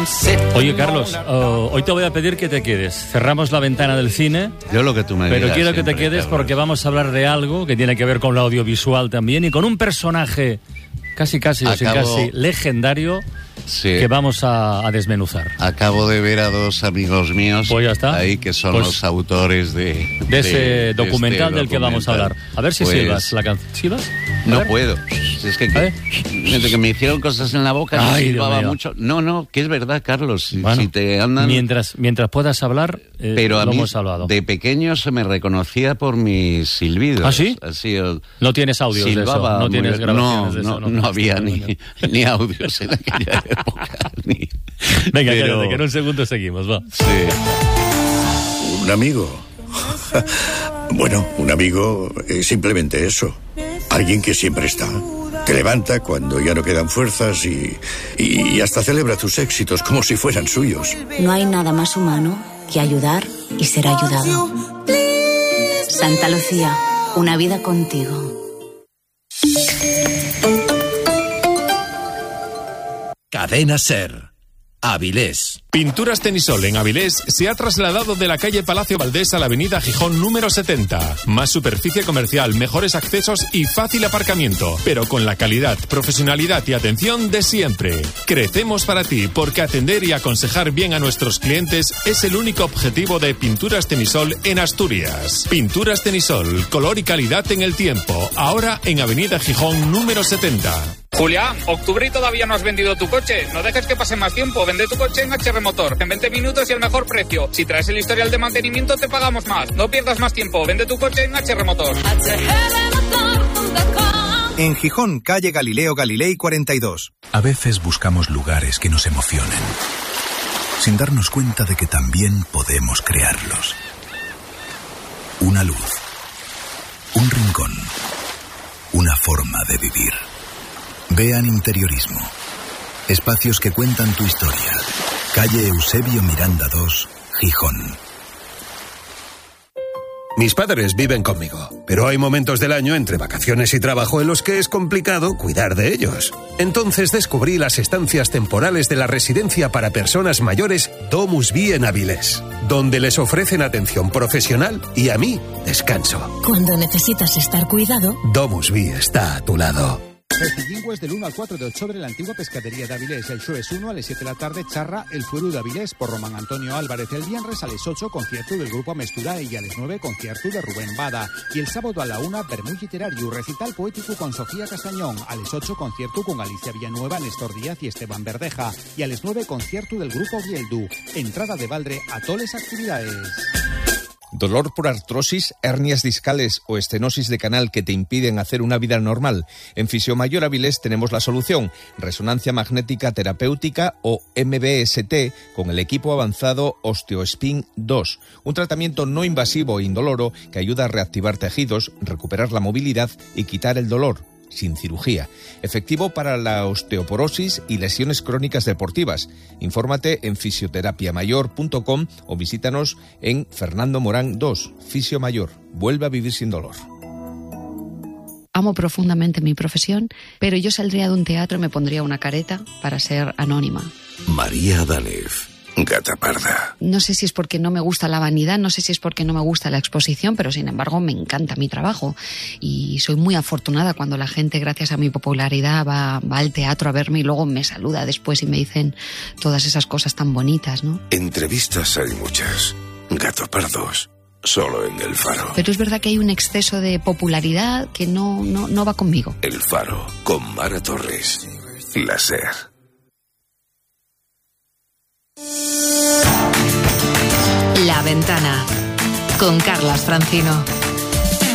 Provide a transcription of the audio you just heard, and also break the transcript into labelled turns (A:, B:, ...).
A: Oye, Carlos, hoy te voy a pedir que te quedes. Cerramos la ventana del cine.
B: Yo lo que tú me digas.
A: Pero quiero que te quedes porque vamos a hablar de algo que tiene que ver con lo audiovisual también y con un personaje casi legendario. Sí. Que vamos a desmenuzar.
B: Acabo de ver a dos amigos míos
A: pues ya está.
B: Ahí que son los autores de
A: ese documental del que vamos a hablar. A ver si silbas la canción. ¿Silbas?
B: No puedo. Es que desde que me hicieron cosas en la boca no silbaba mucho. No, que es verdad, Carlos.
A: Bueno,
B: si te andan...
A: mientras puedas hablar,
B: pero a
A: lo
B: mí,
A: hemos hablado.
B: De pequeño se me reconocía por mis silbidos.
A: ¿Ah, sí?
B: Así,
A: no tienes audios
B: silbaba
A: de eso. No tienes grabaciones de eso.
B: No había ni audios en aquella época.
A: Venga, cállate, que en un segundo seguimos, va.
B: Sí.
C: ¿Un amigo? Bueno, un amigo es simplemente eso. Alguien que siempre está. Te levanta cuando ya no quedan fuerzas y hasta celebra tus éxitos como si fueran suyos.
D: No hay nada más humano que ayudar y ser ayudado. Santa Lucía, una vida contigo.
E: Cadena SER. Avilés.
F: Pinturas Tenisol en Avilés se ha trasladado de la calle Palacio Valdés a la avenida Gijón número 70. Más superficie comercial, mejores accesos y fácil aparcamiento, pero con la calidad, profesionalidad y atención de siempre. Crecemos para ti porque atender y aconsejar bien a nuestros clientes es el único objetivo de Pinturas Tenisol en Asturias. Pinturas Tenisol, color y calidad en el tiempo. Ahora en avenida Gijón número 70.
G: Julián, octubre y todavía no has vendido tu coche. No dejes que pase más tiempo. Vende tu coche en HR Motor. En 20 minutos y el mejor precio. Si traes el historial de mantenimiento, te pagamos más. No pierdas más tiempo. Vende tu coche en HR Motor.
H: En Gijón, calle Galileo Galilei 42.
I: A veces buscamos lugares que nos emocionen, sin darnos cuenta de que también podemos crearlos. Una luz, un rincón, una forma de vivir. Vean Interiorismo. Espacios que cuentan tu historia. Calle Eusebio Miranda 2, Gijón.
J: Mis padres viven conmigo, pero hay momentos del año entre vacaciones y trabajo en los que es complicado cuidar de ellos. Entonces descubrí las estancias temporales de la residencia para personas mayores Domus Vi en Avilés, donde les ofrecen atención profesional y a mí descanso.
K: Cuando necesitas estar cuidado,
J: Domus Vi está a tu lado.
L: Festivingües del 1 al 4 de octubre en la antigua pescadería de Avilés. El show es 1 a las 7 de la tarde, charra El Fuero de Avilés por Román Antonio Álvarez. El viernes a las 8, concierto del grupo Amestura y a las 9, concierto de Rubén Bada. Y el sábado a la 1, vermú literario, recital poético con Sofía Castañón. A las 8, concierto con Alicia Villanueva, Néstor Díaz y Esteban Verdeja. Y a las 9, concierto del grupo Bieldu. Entrada de Valdre a todas las actividades.
M: ¿Dolor por artrosis, hernias discales o estenosis de canal que te impiden hacer una vida normal? En Fisiomayor Avilés tenemos la solución. Resonancia magnética terapéutica o MBST con el equipo avanzado OsteoSpin 2. Un tratamiento no invasivo e indoloro que ayuda a reactivar tejidos, recuperar la movilidad y quitar el dolor. Sin cirugía. Efectivo para la osteoporosis y lesiones crónicas deportivas. Infórmate en fisioterapiamayor.com o visítanos en Fernando Morán 2, Fisio Mayor. Vuelve a vivir sin dolor.
N: Amo profundamente mi profesión, pero yo saldría de un teatro y me pondría una careta para ser anónima.
E: María Dález. Gata parda.
N: No sé si es porque no me gusta la vanidad, no sé si es porque no me gusta la exposición, pero sin embargo me encanta mi trabajo y soy muy afortunada cuando la gente, gracias a mi popularidad, va al teatro a verme y luego me saluda después y me dicen todas esas cosas tan bonitas, ¿no?
E: Entrevistas hay muchas. Gato pardos, solo en El Faro.
N: Pero es verdad que hay un exceso de popularidad que no va conmigo.
E: El Faro, con Mara Torres. La SER.
O: La Ventana, con Carlas Francino.